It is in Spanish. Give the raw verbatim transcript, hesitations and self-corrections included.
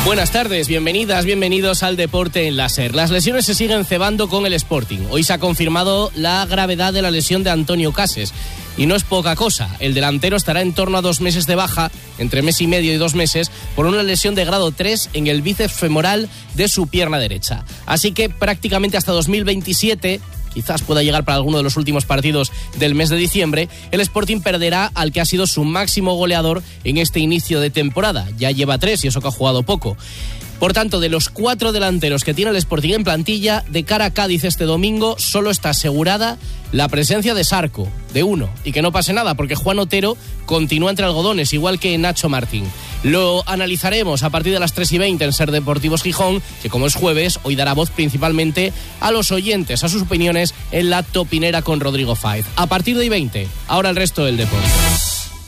Buenas tardes, bienvenidas, bienvenidos al Deporte en la SER. Las lesiones se siguen cebando con el Sporting. Hoy se ha confirmado la gravedad de la lesión de Antonio Cases. Y no es poca cosa. El delantero estará en torno a dos meses de baja, entre mes y medio y dos meses, por una lesión de grado tres en el bíceps femoral de su pierna derecha. Así que prácticamente hasta dos mil veintisiete... quizás pueda llegar para alguno de los últimos partidos del mes de diciembre, el Sporting perderá al que ha sido su máximo goleador en este inicio de temporada. Ya lleva tres y eso que ha jugado poco. Por tanto, de los cuatro delanteros que tiene el Sporting en plantilla, de cara a Cádiz este domingo, solo está asegurada la presencia de Sarco, de uno, y que no pase nada, porque Juan Otero continúa entre algodones, igual que Nacho Martín. Lo analizaremos a partir de las tres y veinte en SER Deportivos Gijón, que como es jueves, hoy dará voz principalmente a los oyentes, a sus opiniones en la topinera con Rodrigo Fáez. A partir de hoy veinte, ahora el resto del deporte.